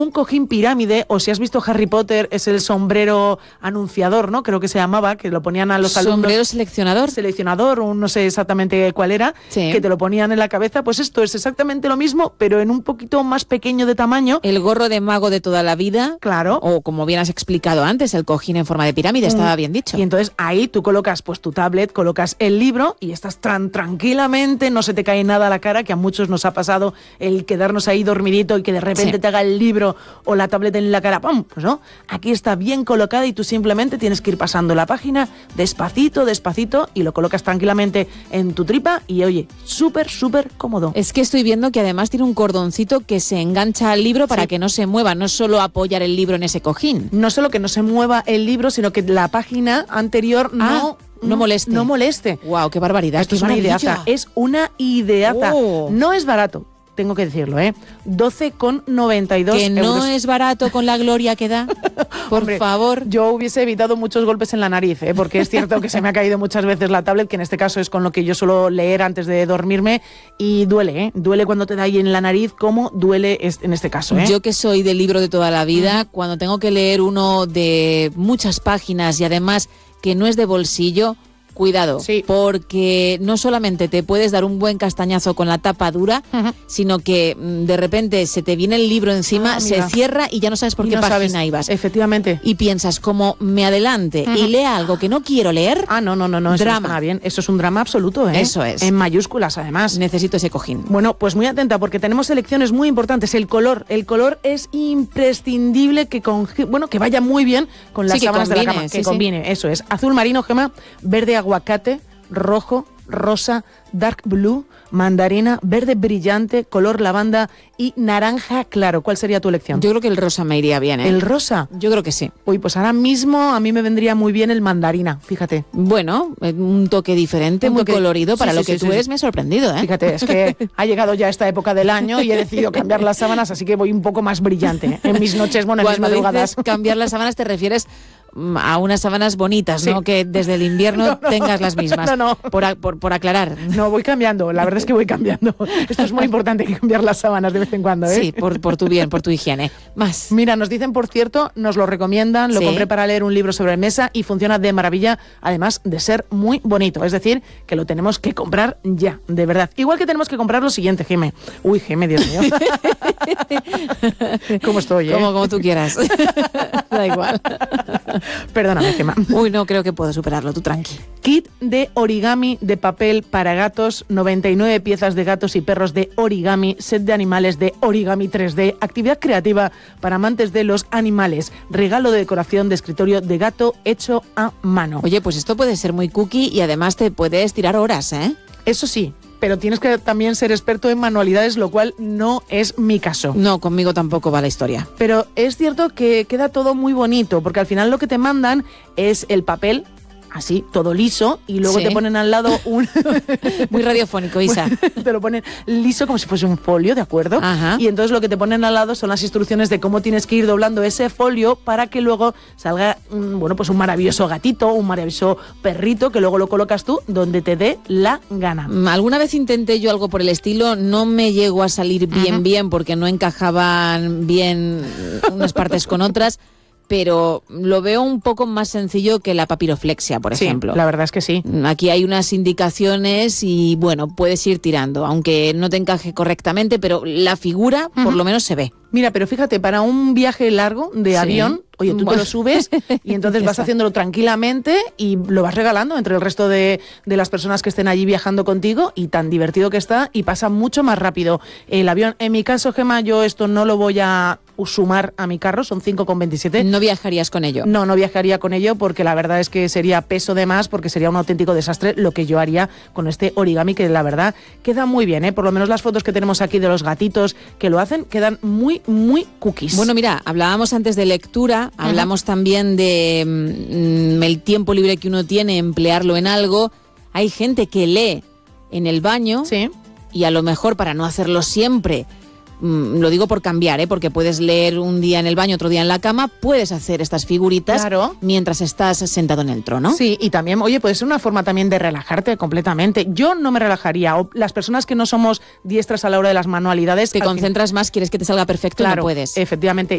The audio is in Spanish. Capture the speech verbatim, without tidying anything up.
un cojín pirámide, o si has visto Harry Potter, es el sombrero anunciador, ¿no? Creo que se llamaba, que lo ponían a los alumnos. ¿Sombrero seleccionador? Seleccionador, un, no sé exactamente cuál era, sí. que te lo ponían en la cabeza. Pues esto es exactamente lo mismo, pero en un poquito más pequeño de tamaño. El gorro de mago de toda la vida. Claro. O como bien has explicado antes, el cojín en forma de pirámide, mm. estaba bien dicho. Y entonces ahí tú colocas pues tu tablet, colocas el libro y estás tan tranquilamente, no se te cae nada a la cara, que a muchos nos ha pasado el quedarnos ahí dormidito y que de repente sí. te haga el libro o la tableta en la cara, ¡pum! Pues no, aquí está bien colocada y tú simplemente tienes que ir pasando la página despacito, despacito y lo colocas tranquilamente en tu tripa y oye, súper, súper cómodo. Es que estoy viendo que además tiene un cordoncito que se engancha al libro para sí. que no se mueva, no solo apoyar el libro en ese cojín. No solo que no se mueva el libro, sino que la página anterior ah. no... No moleste. No moleste. Wow, qué barbaridad. Esto es una ideaza. Es una ideaza. Oh. No es barato, tengo que decirlo, ¿eh? doce con noventa y dos euros. Que no euros. Es barato con la gloria que da. Por Hombre, favor. Yo hubiese evitado muchos golpes en la nariz, ¿eh? Porque es cierto que se me ha caído muchas veces la tablet, que en este caso es con lo que yo suelo leer antes de dormirme, y duele, ¿eh? Duele cuando te da ahí en la nariz, como duele en este caso, ¿eh? Yo que soy del libro de toda la vida, mm. cuando tengo que leer uno de muchas páginas y además que no es de bolsillo, cuidado, sí. porque no solamente te puedes dar un buen castañazo con la tapa dura, uh-huh. sino que de repente se te viene el libro encima, ah, se cierra y ya no sabes por qué no página sabes. Ibas. Efectivamente. Y piensas, como me adelante uh-huh. y lea algo que no quiero leer. Ah, no, no, no, no. Drama. Eso está bien. Eso es un drama absoluto, ¿eh? Eso es. En mayúsculas, además. Necesito ese cojín. Bueno, pues muy atenta, porque tenemos selecciones muy importantes. El color. El color es imprescindible que con, bueno, que vaya muy bien con las sí, sábanas combine, de la cama. Sí, que sí. combine, eso es. Azul marino, Gema, verde aguacate, rojo, rosa, dark blue, mandarina, verde brillante, color lavanda y naranja claro. ¿Cuál sería tu elección? Yo creo que el rosa me iría bien, ¿eh? ¿El rosa? Yo creo que sí. Uy, pues ahora mismo a mí me vendría muy bien el mandarina, fíjate. Bueno, un toque diferente, un muy toque... colorido. Para sí, lo sí, que sí, tú sí, eres sí. me ha sorprendido, ¿eh? Fíjate, es que ha llegado ya esta época del año y he decidido cambiar las sábanas, así que voy un poco más brillante en mis noches, bueno, en mis madrugadas. Cuando dices cambiar las sábanas te refieres a unas sábanas bonitas, sí. ¿no? Que desde el invierno no, no, tengas las mismas. No, no. Por, a, por, por aclarar. No, voy cambiando. La verdad es que voy cambiando. Esto es muy importante, que cambiar las sábanas de vez en cuando, ¿eh? Sí, por, por tu bien, por tu higiene. Más. Mira, nos dicen, por cierto, nos lo recomiendan, lo sí. compré para leer un libro sobre mesa y funciona de maravilla, además de ser muy bonito. Es decir, que lo tenemos que comprar ya, de verdad. Igual que tenemos que comprar lo siguiente, Geme. Uy, Geme, Dios mío. ¿Cómo estoy, eh? Como, como tú quieras. Da igual. Perdóname, Gema. Uy, no creo que puedo superarlo, tú tranqui. Kit de origami de papel para gatos, noventa y nueve piezas de gatos y perros de origami, set de animales de origami tres D, actividad creativa para amantes de los animales, regalo de decoración de escritorio de gato hecho a mano. Oye, pues esto puede ser muy cookie y además te puedes tirar horas, ¿eh? Eso sí, pero tienes que también ser experto en manualidades, lo cual no es mi caso. No, conmigo tampoco va la historia. Pero es cierto que queda todo muy bonito, porque al final lo que te mandan es el papel, así, todo liso, y luego sí. te ponen al lado un... Muy radiofónico, Isa. Te lo ponen liso como si fuese un folio, ¿de acuerdo? Ajá. Y entonces lo que te ponen al lado son las instrucciones de cómo tienes que ir doblando ese folio para que luego salga, bueno, pues un maravilloso gatito, un maravilloso perrito, que luego lo colocas tú donde te dé la gana. Alguna vez intenté yo algo por el estilo, no me llegó a salir bien, uh-huh. bien, porque no encajaban bien unas partes con otras, pero lo veo un poco más sencillo que la papiroflexia, por sí, ejemplo. La verdad es que sí. Aquí hay unas indicaciones y, bueno, puedes ir tirando, aunque no te encaje correctamente, pero la figura uh-huh. por lo menos se ve. Mira, pero fíjate, para un viaje largo de sí. avión, oye, tú bueno. te lo subes y entonces vas haciéndolo tranquilamente y lo vas regalando entre el resto de, de las personas que estén allí viajando contigo, y tan divertido que está y pasa mucho más rápido el avión. En mi caso, Gema, yo esto no lo voy a sumar a mi carro, son cinco con veintisiete. ¿No viajarías con ello? No, no viajaría con ello, porque la verdad es que sería peso de más, porque sería un auténtico desastre lo que yo haría con este origami, que la verdad queda muy bien, ¿eh? Por lo menos las fotos que tenemos aquí de los gatitos que lo hacen quedan muy, muy cookies. Bueno, mira, hablábamos antes de lectura, uh-huh. hablamos también de mm, el tiempo libre que uno tiene, emplearlo en algo. Hay gente que lee en el baño sí. y a lo mejor, para no hacerlo siempre, lo digo por cambiar, ¿eh? Porque puedes leer un día en el baño, otro día en la cama, puedes hacer estas figuritas claro. mientras estás sentado en el trono. Sí, y también, oye, puede ser una forma también de relajarte completamente. Yo no me relajaría, o las personas que no somos diestras a la hora de las manualidades... Te concentras fin... más, quieres que te salga perfecto claro, y no puedes. Efectivamente,